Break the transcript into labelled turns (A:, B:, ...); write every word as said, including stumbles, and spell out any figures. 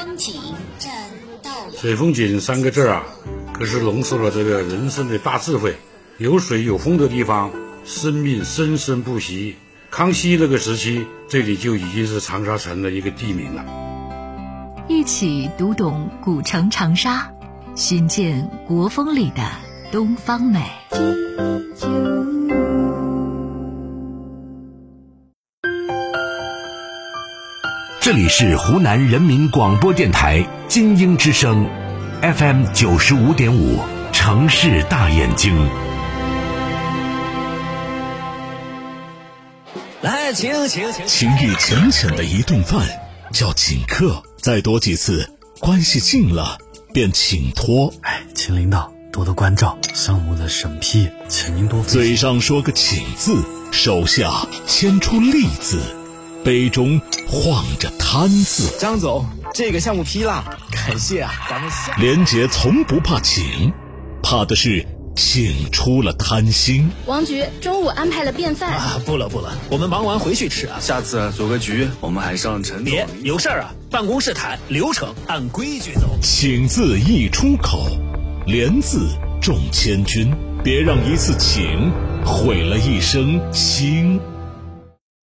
A: 风景战斗力。
B: 水风景三个字啊，可是浓缩了这个人生的大智慧。有水有风的地方，生命生生不息。康熙那个时期，这里就已经是长沙城的一个地名了。
C: 一起读懂古城长沙，寻见国风里的东方美。
D: 这里是湖南人民广播电台金鹰之声 F M 九十五点五，城市大眼睛。
E: 来，请请请，
F: 情谊浅浅的一顿饭叫请客，再多几次，关系近了便请托。
G: 哎，请领导多多关照，项目的审批，请您多费心。
F: 嘴上说个请字，手下牵出利字，杯中晃着贪字。
E: 张总，这个项目批了，感谢啊，咱们下。
F: 连杰从不怕请，怕的是请出了贪心。
H: 王局中午安排了便饭
E: 啊，不了不了，我们忙完回去吃啊。
I: 下次组个局，我们还上陈总。
E: 别有事儿啊，办公室谈，流程按规矩走。
F: 请字一出口，连字重千钧，别让一次请毁了一生情。